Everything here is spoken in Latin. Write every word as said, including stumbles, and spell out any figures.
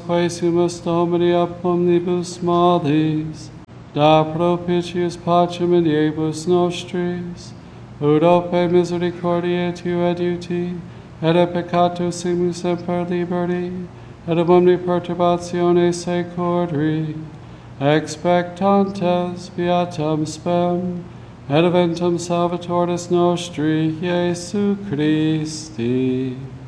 quae sumus Domini ab omnibus malis, da propitius pacem in diebus nostris, ut ope misericordiae tua adiuti, et a peccato simus semper liberi, et ab omni perturbatione securri, expectantes beatam spem, et eventum salvatoris nostri, Iesu Christi.